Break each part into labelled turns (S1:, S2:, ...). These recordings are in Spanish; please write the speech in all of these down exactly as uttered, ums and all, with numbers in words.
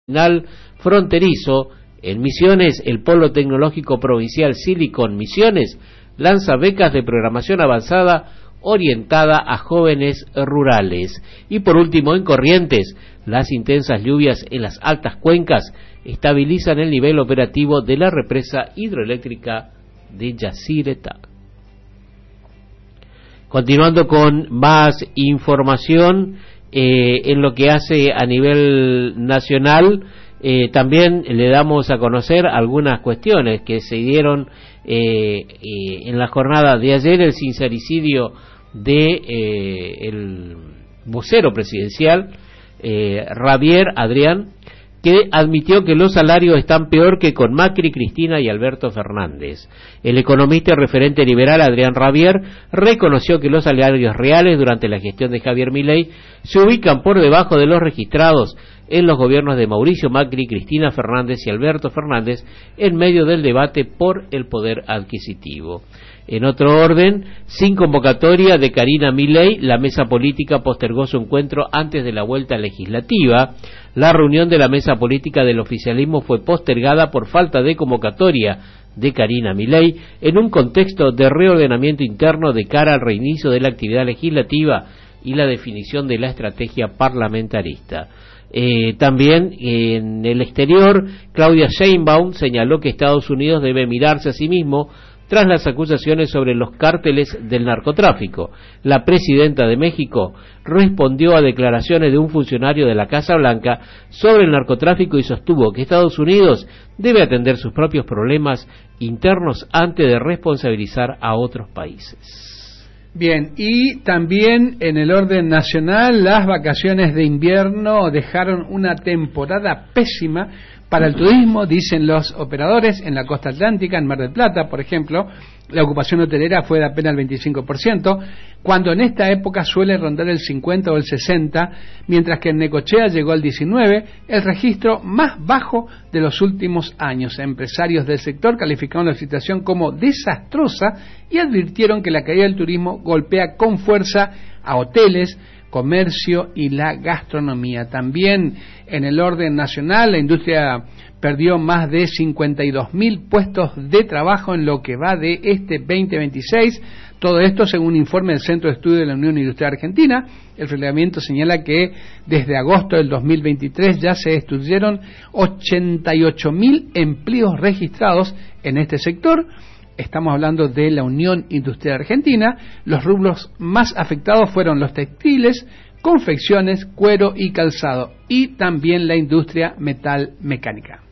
S1: fronterizo. En Misiones, el Polo Tecnológico Provincial Silicon Misiones lanza becas de programación avanzada orientada a jóvenes rurales. Y por último, en Corrientes, las intensas lluvias en las altas cuencas estabilizan el nivel operativo de la represa hidroeléctrica de Yacyretá. Continuando con más información, eh, en lo que hace a nivel nacional, eh, también le damos a conocer algunas cuestiones que se dieron eh, eh, en la jornada de ayer. El sincericidio de eh, el vocero presidencial, eh, Javier Adrián, que admitió que los salarios están peor que con Macri, Cristina y Alberto Fernández. El economista y referente liberal Adrián Javier reconoció que los salarios reales durante la gestión de Javier Milei se ubican por debajo de los registrados en los gobiernos de Mauricio Macri, Cristina Fernández y Alberto Fernández en medio del debate por el poder adquisitivo. En otro orden, sin convocatoria de Karina Milei, la mesa política postergó su encuentro antes de la vuelta legislativa. La reunión de la mesa política del oficialismo fue postergada por falta de convocatoria de Karina Milei en un contexto de reordenamiento interno de cara al reinicio de la actividad legislativa y la definición de la estrategia parlamentarista. Eh, también en el exterior, Claudia Sheinbaum señaló que Estados Unidos debe mirarse a sí mismo tras las acusaciones sobre los cárteles del narcotráfico. La presidenta de México respondió a declaraciones de un funcionario de la Casa Blanca sobre el narcotráfico y sostuvo que Estados Unidos debe atender sus propios problemas internos antes de responsabilizar a otros países.
S2: Bien, y también en el orden nacional, las vacaciones de invierno dejaron una temporada pésima para el turismo, dicen los operadores. En la costa atlántica, en Mar del Plata, por ejemplo, la ocupación hotelera fue de apenas el veinticinco por ciento, cuando en esta época suele rondar el cincuenta o el sesenta, mientras que en Necochea llegó al diecinueve, el registro más bajo de los últimos años. Empresarios del sector calificaron la situación como desastrosa y advirtieron que la caída del turismo golpea con fuerza a hoteles, comercio y la gastronomía. También en el orden nacional, la industria perdió más de cincuenta y dos mil puestos de trabajo en lo que va de este veinte veintiséis. Todo esto según un informe del Centro de Estudio de la Unión Industrial Argentina. El relevamiento señala que desde agosto del dos mil veintitrés ya se destruyeron ochenta y ocho mil empleos registrados en este sector. Estamos hablando de la Unión Industrial Argentina. Los rubros más afectados fueron los textiles, confecciones, cuero y calzado, y también la industria metal mecánica.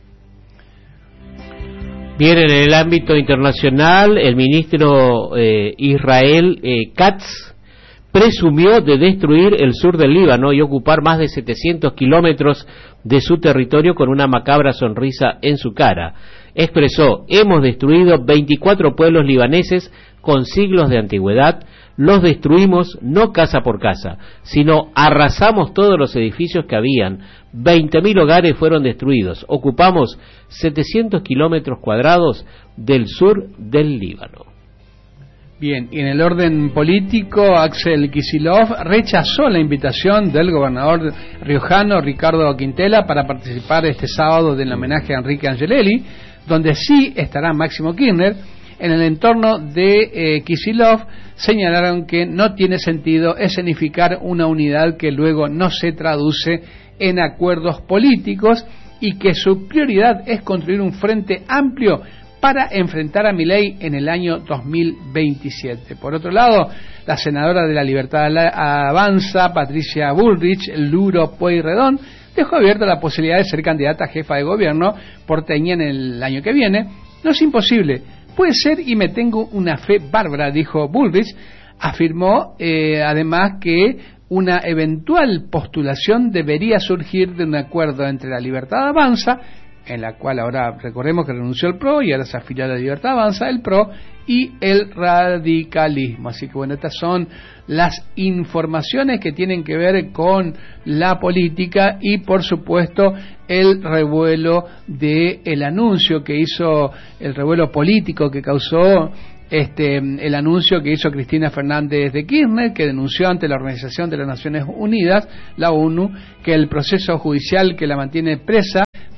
S1: Bien, en el ámbito internacional, el ministro eh, Israel eh, Katz presumió de destruir el sur del Líbano y ocupar más de setecientos kilómetros de su territorio con una macabra sonrisa en su cara. Expresó: hemos destruido veinticuatro pueblos libaneses con siglos de antigüedad, los destruimos no casa por casa, sino arrasamos todos los edificios que habían, veinte mil hogares fueron destruidos, ocupamos setecientos kilómetros cuadrados del sur del Líbano.
S2: Bien, y en el orden político, Axel Kicillof rechazó la invitación del gobernador riojano Ricardo Quintela para participar este sábado del homenaje a Enrique Angelelli, donde sí estará Máximo Kirchner. En el entorno de eh, Kicillof señalaron que no tiene sentido escenificar una unidad que luego no se traduce en acuerdos políticos y que su prioridad es construir un frente amplio para enfrentar a Milei en el año dos mil veintisiete. Por otro lado, la senadora de la Libertad Avanza, Patricia Bullrich Luro Pueyrredón, dejó abierta la posibilidad de ser candidata a jefa de gobierno porteña en el año que viene. No es imposible, puede ser y me tengo una fe bárbara, dijo Bullrich. Afirmó eh, además que una eventual postulación debería surgir de un acuerdo entre la Libertad Avanza, en la cual ahora recordemos que renunció el P R O y ahora se afilió a la Libertad Avanza, el P R O, y el radicalismo. Así que bueno, estas son las informaciones que tienen que ver con la política y por supuesto el revuelo de el anuncio que hizo, el revuelo político que causó este el anuncio que hizo Cristina Fernández de Kirchner, que denunció ante la Organización de las Naciones Unidas, la ONU, que el proceso judicial que la mantiene presa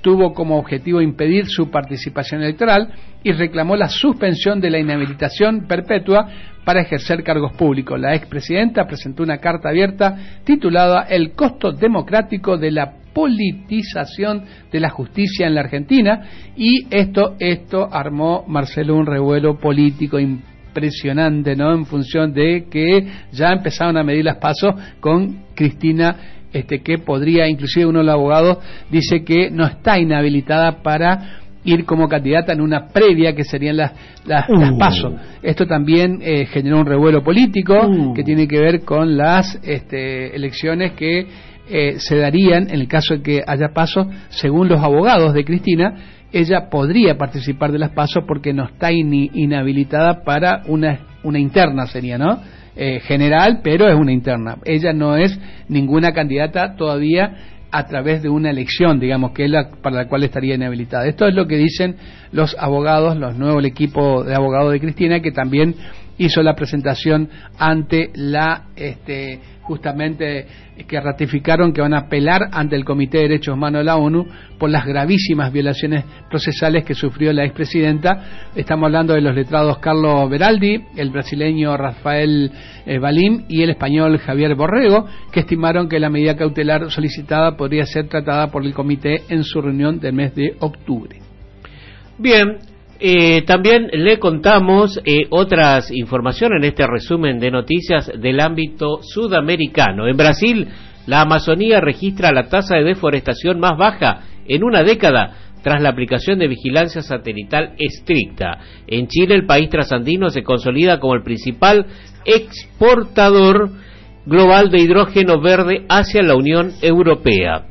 S2: tuvo como objetivo impedir su participación electoral y reclamó la suspensión de la inhabilitación perpetua para ejercer cargos públicos. La expresidenta presentó una carta abierta titulada El costo democrático de la politización de la justicia en la Argentina, y esto esto armó, Marcelo, un revuelo político impresionante, ¿no? En función de que ya empezaron a medir las pasos con Cristina, este que podría, inclusive uno de los abogados dice que no está inhabilitada para ir como candidata en una previa que serían las las, uh. las PASO. Esto también eh, generó un revuelo político uh. que tiene que ver con las este, elecciones que eh, se darían en el caso de que haya PASO. Según los abogados de Cristina, ella podría participar de las PASO porque no está in, inhabilitada para una una interna, sería, ¿no? Eh, general, pero es una interna. Ella no es ninguna candidata todavía a través de una elección, digamos, que es la para la cual estaría inhabilitada. Esto es lo que dicen los abogados, los nuevos, el equipo de abogados de Cristina, que también hizo la presentación ante la, este, justamente, que ratificaron que van a apelar ante el Comité de Derechos Humanos de la ONU por las gravísimas violaciones procesales que sufrió la expresidenta. Estamos hablando de los letrados Carlos Beraldi, el brasileño Rafael eh, Valim y el español Javier Borrego, que estimaron que la medida cautelar solicitada podría ser tratada por el comité en su reunión del mes de octubre.
S1: Bien. Eh, también le contamos eh, otras informaciones en este resumen de noticias del ámbito sudamericano. En Brasil, la Amazonía registra la tasa de deforestación más baja en una década tras la aplicación de vigilancia satelital estricta. En Chile, el país trasandino se consolida como el principal exportador global de hidrógeno verde hacia la Unión Europea.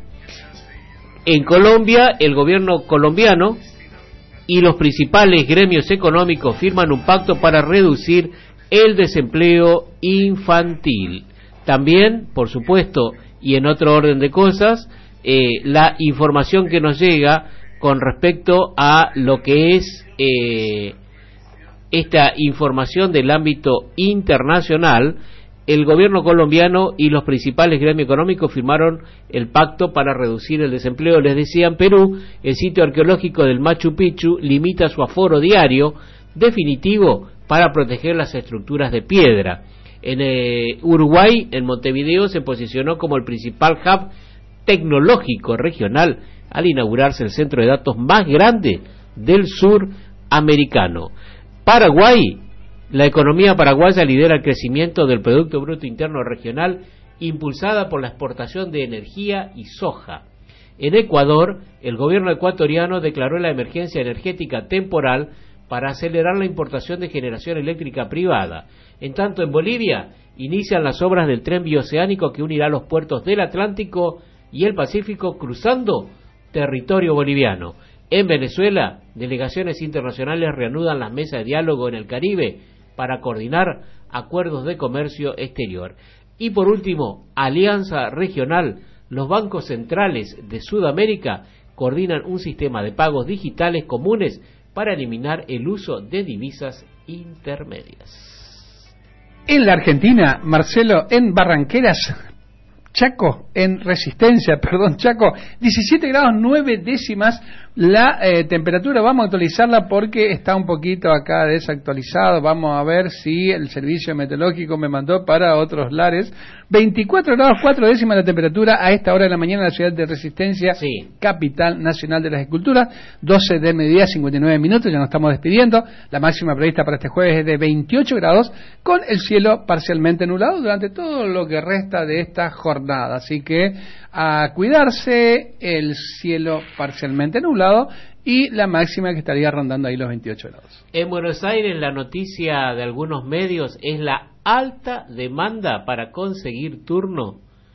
S1: En Colombia, el gobierno colombiano y los principales gremios económicos firman un pacto para reducir el desempleo infantil. También, por supuesto, y en otro orden de cosas, eh, la información que nos llega con respecto a lo que es eh, esta información del ámbito internacional. El gobierno colombiano y los principales gremios económicos firmaron el pacto para reducir el desempleo. Les decía, en Perú, el sitio arqueológico del Machu Picchu limita su aforo diario definitivo para proteger las estructuras de piedra. En eh, Uruguay, en Montevideo, se posicionó como el principal hub tecnológico regional al inaugurarse el centro de datos más grande del sur americano. Paraguay, la economía paraguaya lidera el crecimiento del Producto Bruto Interno Regional, impulsada por la exportación de energía y soja. En Ecuador, el gobierno ecuatoriano declaró la emergencia energética temporal para acelerar la importación de generación eléctrica privada. En tanto, en Bolivia, inician las obras del tren bioceánico que unirá los puertos del Atlántico y el Pacífico cruzando territorio boliviano. En Venezuela, delegaciones internacionales reanudan las mesas de diálogo en el Caribe para coordinar acuerdos de comercio exterior. Y por último, alianza regional, los bancos centrales de Sudamérica coordinan un sistema de pagos digitales comunes para eliminar el uso de divisas intermedias.
S2: En la Argentina, Marcelo, en Barranqueras, Chaco, en Resistencia, perdón, Chaco, diecisiete grados nueve décimas la eh, temperatura. Vamos a actualizarla porque está un poquito acá desactualizado. Vamos a ver si el servicio meteorológico me mandó para otros lares. veinticuatro grados cuatro décimas la temperatura a esta hora de la mañana en la ciudad de Resistencia, sí, capital nacional de las esculturas. doce del mediodía, cincuenta y nueve minutos, ya nos estamos despidiendo. La máxima prevista para este jueves es de veintiocho grados, con el cielo parcialmente nublado durante todo lo que resta de esta jornada. Así que a cuidarse, el cielo parcialmente nublado y la máxima que estaría rondando ahí los veintiocho grados.
S1: En Buenos Aires, la noticia de algunos medios es la alta demanda para conseguir turno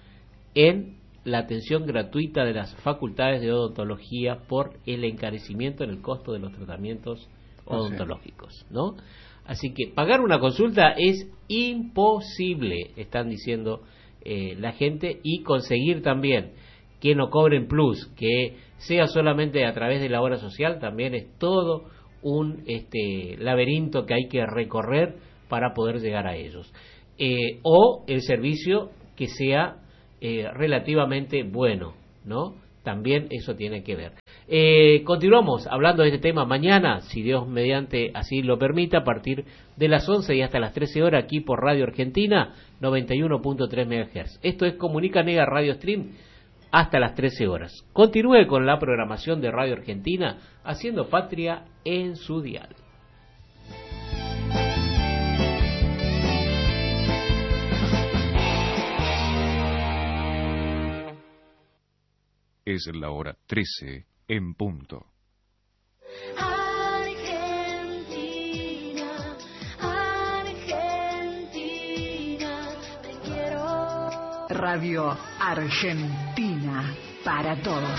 S1: en la atención gratuita de las facultades de odontología por el encarecimiento en el costo de los tratamientos odontológicos, ¿no? Así que pagar una consulta es imposible, están diciendo eh, la gente, y conseguir también que no cobren plus, que sea solamente a través de la obra social, también es todo un este laberinto que hay que recorrer para poder llegar a ellos. Eh, o el servicio que sea eh, relativamente bueno, ¿no? también eso tiene que ver. Eh, continuamos hablando de este tema mañana, si Dios mediante así lo permita, a partir de las once y hasta las trece horas aquí por Radio Argentina noventa y uno punto tres megahercios. Esto es Comunica Nega Radio Stream hasta las trece horas. Continúe con la programación de Radio Argentina, haciendo patria en su dial.
S3: Es la hora trece en punto.
S4: Argentina, Argentina, te quiero.
S5: Radio Argentina para todos.